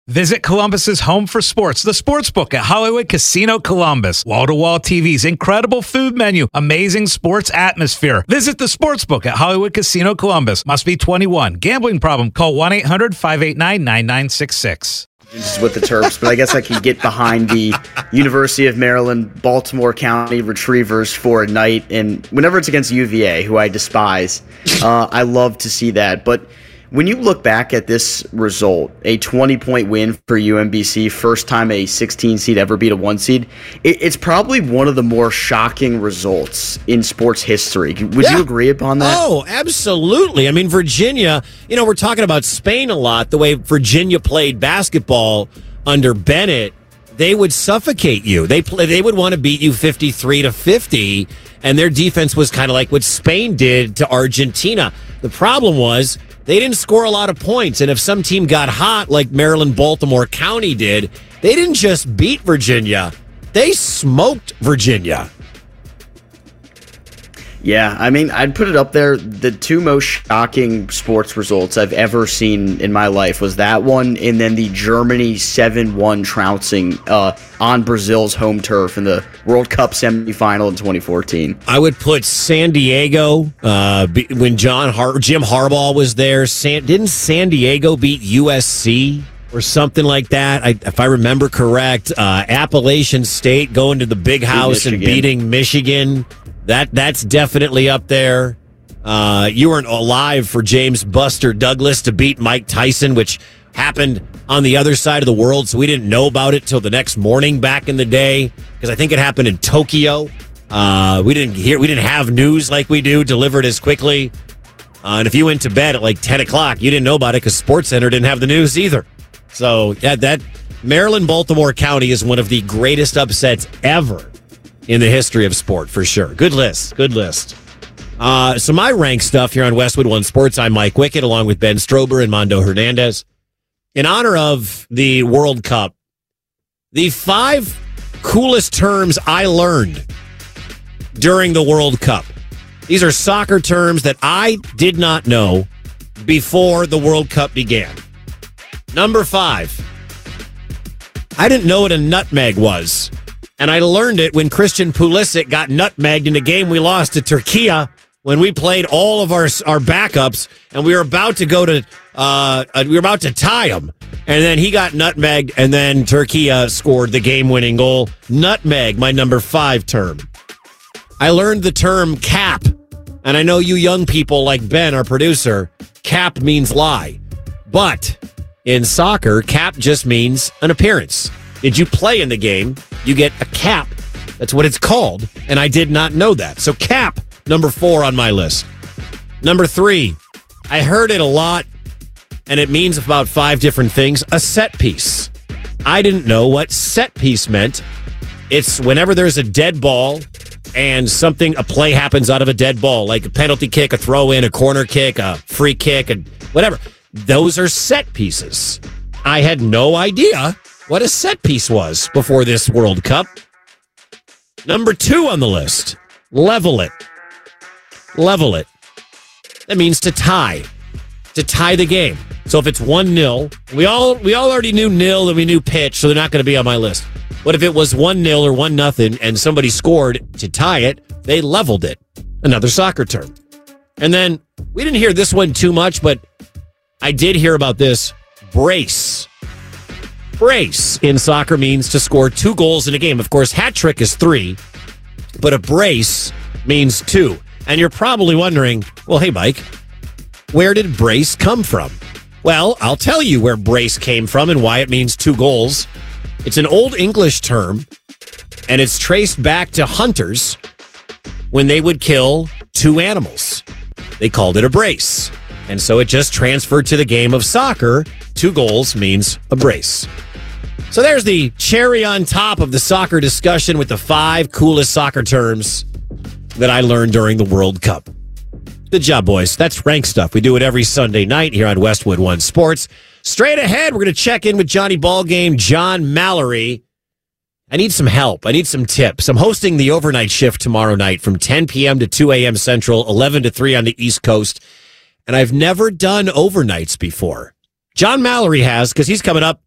Visit Columbus's home for sports, the Sportsbook at Hollywood Casino Columbus. Wall-to-wall TVs, incredible food menu, amazing sports atmosphere. Visit the Sportsbook at Hollywood Casino Columbus. Must be 21. Gambling problem? Call 1-800-589-9966. With the Terps, but I guess I can get behind the University of Maryland, Baltimore County Retrievers for a night. And whenever it's against UVA, who I despise, I love to see that. But when you look back at this result, a 20-point win for UMBC, first time a 16 seed ever beat a 1 seed, it's probably one of the more shocking results in sports history. Would you agree upon that? Oh, absolutely. I mean, Virginia, we're talking about Spain a lot, the way Virginia played basketball under Bennett. They would suffocate you. They would want to beat you 53-50, and their defense was kind of like what Spain did to Argentina. The problem was they didn't score a lot of points, and if some team got hot like Maryland, Baltimore County did, they didn't just beat Virginia. They smoked Virginia. Yeah, I mean, I'd put it up there. The two most shocking sports results I've ever seen in my life was that one, and then the Germany 7-1 trouncing on Brazil's home turf in the World Cup semifinal in 2014. I would put San Diego when Jim Harbaugh was there. Didn't San Diego beat USC? Or something like that, if I remember correct. Appalachian State going to the big house and beating Michigan. That's definitely up there. You weren't alive for James Buster Douglas to beat Mike Tyson, which happened on the other side of the world, so we didn't know about it till the next morning back in the day, because I think it happened in Tokyo. We didn't have news like we do delivered as quickly. And if you went to bed at like 10 o'clock, you didn't know about it because SportsCenter didn't have the news either. So yeah, that Maryland-Baltimore County is one of the greatest upsets ever in the history of sport, for sure. Good list. So my rank stuff here on Westwood One Sports, I'm Mike Wickett, along with Ben Strober and Mondo Hernandez. In honor of the World Cup, the 5 coolest terms I learned during the World Cup. These are soccer terms that I did not know before the World Cup began. Number 5. I didn't know what a nutmeg was. And I learned it when Christian Pulisic got nutmegged in a game we lost to Turkey when we played all of our backups, and we were about to tie him. And then he got nutmegged, and then Turkey scored the game-winning goal. Nutmeg, my number 5 term. I learned the term cap. And I know you young people like Ben, our producer, cap means lie. But in soccer, cap just means an appearance. Did you play in the game? You get a cap. That's what it's called. And I did not know that. So cap, number 4 on my list. Number 3, I heard it a lot, and it means about 5 different things. A set piece. I didn't know what set piece meant. It's whenever there's a dead ball and a play happens out of a dead ball, like a penalty kick, a throw in, a corner kick, a free kick, and whatever. Those are set pieces. I had no idea what a set piece was before this World Cup. Number 2 on the list, level it. Level it. That means to tie the game. So if it's 1-0, we all already knew nil and we knew pitch, so they're not going to be on my list. But if it was 1-0 or 1-0 and somebody scored to tie it, they leveled it. Another soccer term. And then we didn't hear this one too much, but I did hear about this. Brace. Brace in soccer means to score 2 goals in a game. Of course, hat trick is 3, but a brace means 2. And you're probably wondering, well, hey, Mike, where did brace come from? Well, I'll tell you where brace came from and why it means 2 goals. It's an Old English term, and it's traced back to hunters when they would kill 2 animals. They called it a brace. And so it just transferred to the game of soccer. 2 goals means a brace. So there's the cherry on top of the soccer discussion with the 5 coolest soccer terms that I learned during the World Cup. Good job, boys. That's rank stuff. We do it every Sunday night here on Westwood One Sports. Straight ahead, we're going to check in with Johnny Ballgame, John Mallory. I need some help. I need some tips. I'm hosting the overnight shift tomorrow night from 10 p.m. to 2 a.m. Central, 11 to 3 on the East Coast. And I've never done overnights before. John Mallory has, because he's coming up